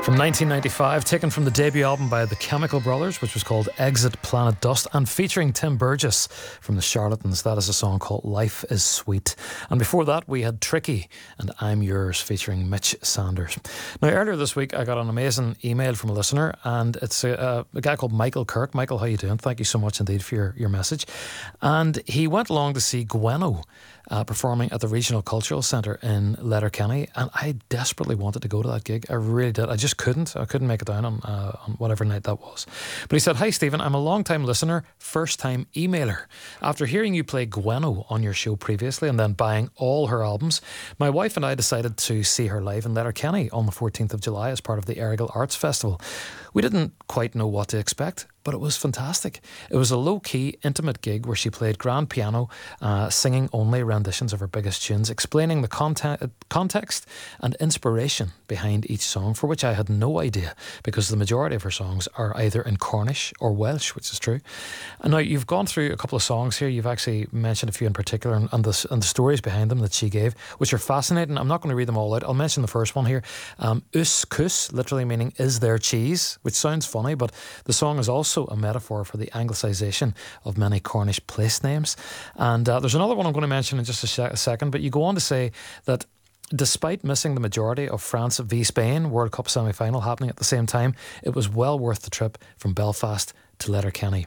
From 1995, taken from the debut album by the Chemical Brothers, which was called Exit Planet Dust, and featuring Tim Burgess from the Charlatans. That is a song called Life is Sweet. And before that, we had Tricky and I'm Yours featuring Mitch Sanders. Now, earlier this week, I got an amazing email from a listener, and it's a guy called Michael Kirk. Michael, how you doing? Thank you so much indeed for your message. And he went along to see Gweno performing at the Regional Cultural Centre in Letterkenny, and I desperately wanted to go to that gig. I really did. I just couldn't. I couldn't make it down on whatever night that was. But he said, "Hi Stephen, I'm a long-time listener, first-time emailer. After hearing you play Gweno on your show previously and then buying all her albums, my wife and I decided to see her live in Letterkenny on the 14th of July as part of the Errigal Arts Festival. We didn't quite know what to expect, but it was fantastic. It was a low-key, intimate gig where she played grand piano, singing only renditions of her biggest tunes, explaining the context and inspiration behind each song, for which I had no idea, because the majority of her songs are either in Cornish or Welsh, which is true. And now, you've gone through a couple of songs here. You've actually mentioned a few in particular, and the stories behind them that she gave, which are fascinating. I'm not going to read them all out. I'll mention the first one here. Us Kus, literally meaning is there cheese, which sounds funny, but the song is also a metaphor for the anglicisation of many Cornish place names. And there's another one I'm going to mention in just a second, but you go on to say that despite missing the majority of France v Spain World Cup semi-final happening at the same time, it was well worth the trip from Belfast to Letterkenny.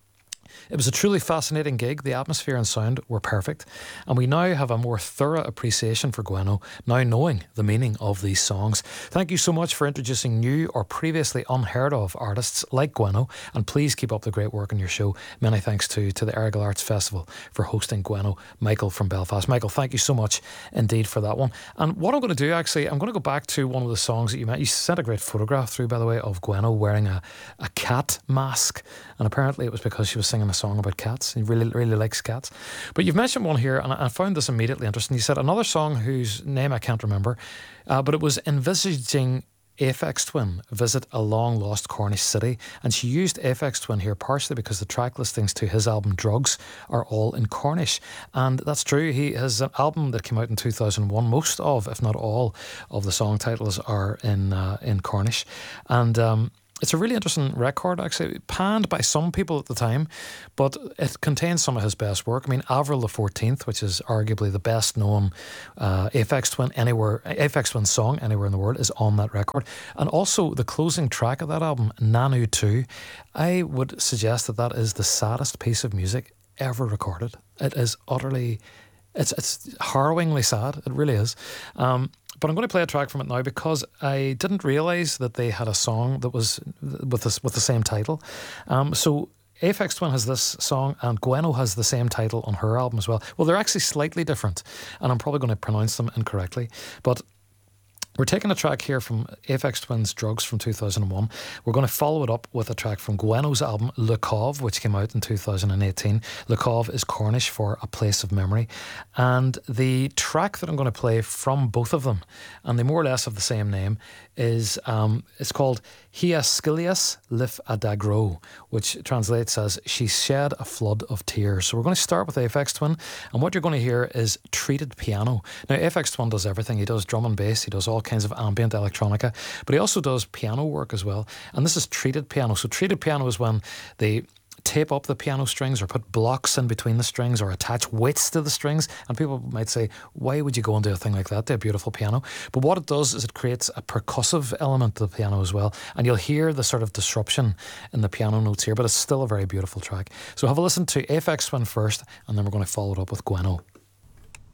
It was a truly fascinating gig. The atmosphere and sound were perfect, and we now have a more thorough appreciation for Gweno, now knowing the meaning of these songs. Thank you so much for introducing new or previously unheard of artists like Gweno, and please keep up the great work on your show. Many thanks to the Errigal Arts Festival for hosting Gweno. Michael from Belfast. Michael, thank you so much indeed for that one. And what I'm going to do, actually, I'm going to go back to one of the songs that you met. You sent a great photograph through, by the way, of Gweno wearing a cat mask, and apparently it was because she was singing a song about cats. He really likes cats. But you've mentioned one here, and I found this immediately interesting. You said another song whose name I can't remember, but it was envisaging Aphex Twin visit a long-lost Cornish city, and she used Aphex Twin here partially because the track listings to his album Drugs are all in Cornish, and that's true. He has an album that came out in 2001. Most of, if not all, of the song titles are in Cornish, and it's a really interesting record, actually, panned by some people at the time, but it contains some of his best work. I mean, Avril the 14th, which is arguably the best known Aphex Twin song anywhere in the world, is on that record. And also the closing track of that album, Nanu 2, I would suggest that is the saddest piece of music ever recorded. It is utterly... It's harrowingly sad. It really is. But I'm going to play a track from it now because I didn't realise that they had a song that was with the same title. So Aphex Twin has this song, and Gweno has the same title on her album as well. Well, they're actually slightly different, and I'm probably going to pronounce them incorrectly. But we're taking a track here from Aphex Twin's Drugs from 2001. We're going to follow it up with a track from Gweno's album Le Cove, which came out in 2018. Le Cove is Cornish for a place of memory. And the track that I'm going to play from both of them, and they more or less have the same name, is it's called Hia Skilias Lif Adagro, which translates as She Shed a Flood of Tears. So we're going to start with Aphex Twin, and what you're going to hear is treated piano. Now, Aphex Twin does everything. He does drum and bass, he does all kinds of ambient electronica, but he also does piano work as well. And this is treated piano. So treated piano is when they tape up the piano strings or put blocks in between the strings or attach weights to the strings. And people might say, why would you go and do a thing like that to a beautiful piano? But what it does is it creates a percussive element to the piano as well. And you'll hear the sort of disruption in the piano notes here, but it's still a very beautiful track. So have a listen to Aphex Twin first, and then we're going to follow it up with Gweno.